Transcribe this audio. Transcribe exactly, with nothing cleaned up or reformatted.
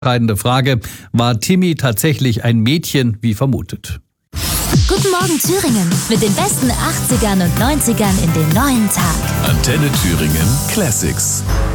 Entscheidende Frage, war Timmy tatsächlich ein Mädchen, wie vermutet? Guten Morgen Thüringen mit den besten achtzigern und neunzigern in den neuen Tag. Antenne Thüringen Classics.